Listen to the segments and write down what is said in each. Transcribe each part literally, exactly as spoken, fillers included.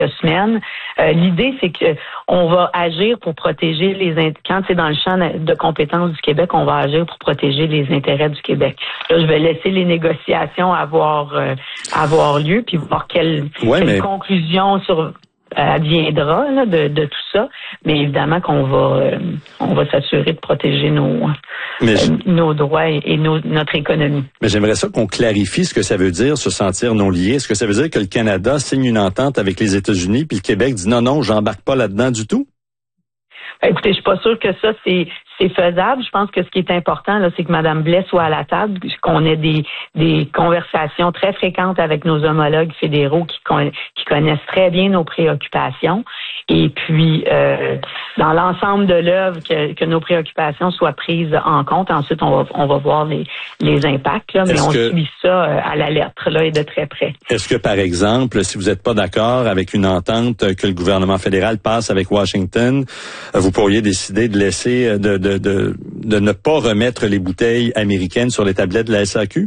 semaines. Euh, l'idée, c'est que on va agir pour protéger les int- quand c'est dans le champ de compétences du Québec, on va agir pour protéger les intérêts du Québec. Là, je vais laisser les négociations avoir euh, avoir lieu, puis voir quelle, ouais, quelle mais... conclusion sur adviendra là, de, de tout ça, mais évidemment qu'on va euh, on va s'assurer de protéger nos mais je... euh, nos droits et, et nos, notre économie. Mais j'aimerais ça qu'on clarifie ce que ça veut dire se sentir non lié. Est-ce que ça veut dire que le Canada signe une entente avec les États-Unis puis le Québec dit non non, j'embarque pas là-dedans du tout? Écoutez, je suis pas sûre que ça c'est c'est faisable. Je pense que ce qui est important là, c'est que Mme Blais soit à la table, qu'on ait des des conversations très fréquentes avec nos homologues fédéraux qui qui connaissent très bien nos préoccupations. Et puis euh, dans l'ensemble de l'œuvre, que, que nos préoccupations soient prises en compte. Ensuite, on va on va voir les les impacts là, mais est-ce on que... suit ça à la lettre là et de très près. Est-ce que par exemple, si vous n'êtes pas d'accord avec une entente que le gouvernement fédéral passe avec Washington, vous pourriez décider de laisser de de de, de ne pas remettre les bouteilles américaines sur les tablettes de la S A Q?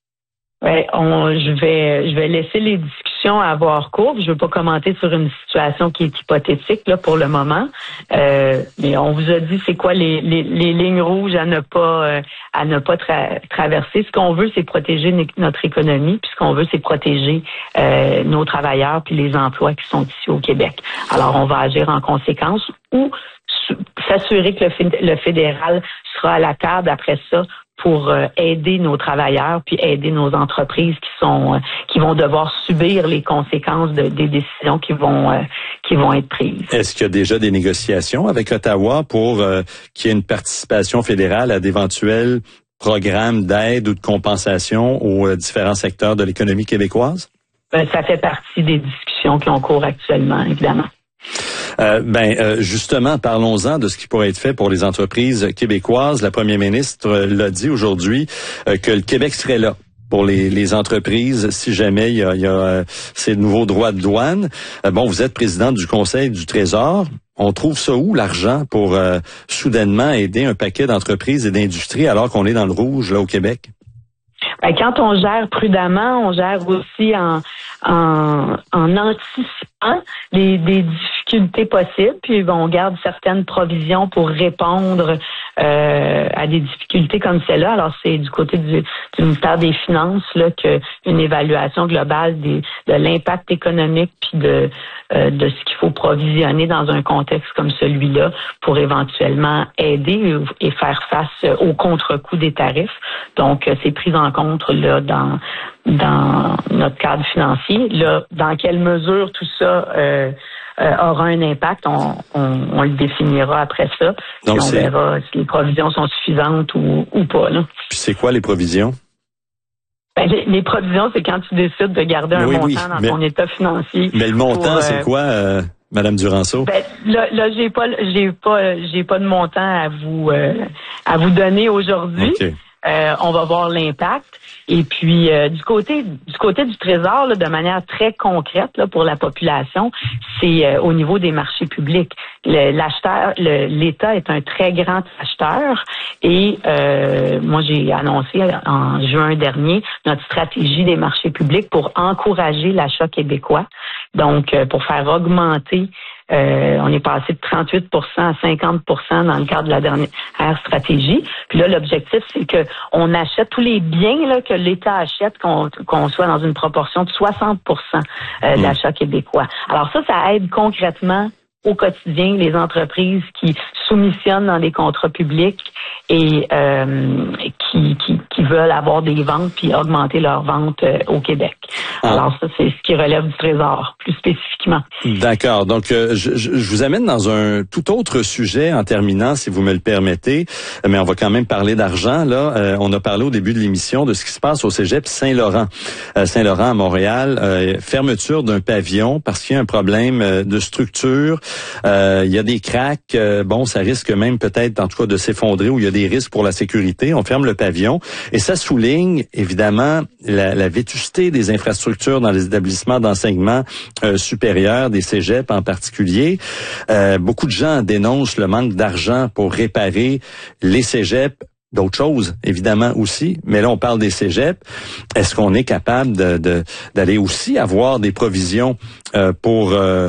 Ouais, on, je vais, je vais laisser les discussions avoir cours. Je veux pas commenter sur une situation qui est hypothétique là pour le moment, euh, mais on vous a dit c'est quoi les, les, les lignes rouges à ne pas, euh, à ne pas tra- traverser. Ce qu'on veut, c'est protéger notre économie, puis ce qu'on veut, c'est protéger euh, nos travailleurs puis les emplois qui sont ici au Québec. Alors, on va agir en conséquence ou s'assurer que le, féd- le fédéral sera à la table après ça pour euh, aider nos travailleurs puis aider nos entreprises qui sont euh, qui vont devoir subir les conséquences de, des décisions qui vont euh, qui vont être prises. Est-ce qu'il y a déjà des négociations avec Ottawa pour euh, qu'il y ait une participation fédérale à d'éventuels programmes d'aide ou de compensation aux euh, différents secteurs de l'économie québécoise? Ben, ça fait partie des discussions qui ont cours actuellement, évidemment. Euh, ben euh, justement, parlons-en de ce qui pourrait être fait pour les entreprises québécoises. La première ministre euh, l'a dit aujourd'hui euh, que le Québec serait là pour les, les entreprises si jamais il y a, il y a euh, ces nouveaux droits de douane. Euh, bon, vous êtes présidente du Conseil du Trésor. On trouve ça où, l'argent, pour euh, soudainement aider un paquet d'entreprises et d'industries alors qu'on est dans le rouge là au Québec? Ben, quand on gère prudemment, on gère aussi en, en, en anticipant des, des difficultés possibles, puis on garde certaines provisions pour répondre euh, à des difficultés comme celle-là. Alors, c'est du côté du, du ministère des Finances là que une évaluation globale des, de l'impact économique puis de euh, de ce qu'il faut provisionner dans un contexte comme celui-là pour éventuellement aider et faire face au contre-coup des tarifs. Donc, c'est pris en compte là dans dans notre cadre financier. Là, dans quelle mesure tout ça euh, euh, aura un impact, on, on, on le définira après ça. Donc, puis on c'est... verra si les provisions sont suffisantes ou, ou pas. Là. Puis c'est quoi les provisions? Ben, les, les provisions, c'est quand tu décides de garder un oui, montant oui, dans mais, ton état financier. Mais le montant, pour, euh, c'est quoi, euh, Madame Duranceau? Ben, là, là, j'ai pas, j'ai pas, j'ai pas de montant à vous, euh, à vous donner aujourd'hui. Okay. Euh, on va voir l'impact. Et puis euh, du côté du côté du Trésor, là, de manière très concrète là, pour la population, c'est euh, au niveau des marchés publics. Le, l'acheteur, le, l'État est un très grand acheteur et euh, moi j'ai annoncé en juin dernier notre stratégie des marchés publics pour encourager l'achat québécois. Donc euh, pour faire augmenter. Euh, on est passé de trente-huit pour cent à cinquante pour cent dans le cadre de la dernière stratégie. Puis là, l'objectif, c'est que on achète tous les biens là, que l'État achète, qu'on, qu'on soit dans une proportion de soixante pour cent euh, d'achat québécois. Alors ça, ça aide concrètement au quotidien les entreprises qui soumissionnent dans des contrats publics et euh, qui, qui, qui veulent avoir des ventes puis augmenter leurs ventes euh, au Québec. Ah. Alors ça, c'est ce qui relève du Trésor, plus spécifiquement. D'accord. Donc, euh, je, je vous amène dans un tout autre sujet en terminant, si vous me le permettez, mais on va quand même parler d'argent. Là, euh, on a parlé au début de l'émission de ce qui se passe au Cégep Saint-Laurent. Euh, Saint-Laurent à Montréal, euh, fermeture d'un pavillon parce qu'il y a un problème euh, de structure. Euh, il y a des cracks. Euh, bon, ça risque même peut-être, en tout cas, de s'effondrer ou il y a des risques pour la sécurité. On ferme le pavillon et ça souligne évidemment la, la vétusté des infrastructures dans les établissements d'enseignement euh, supérieur, des cégeps en particulier. Euh, beaucoup de gens dénoncent le manque d'argent pour réparer les cégeps d'autres choses, évidemment, aussi. Mais là, on parle des cégeps. Est-ce qu'on est capable de, de d'aller aussi avoir des provisions euh, pour... Euh,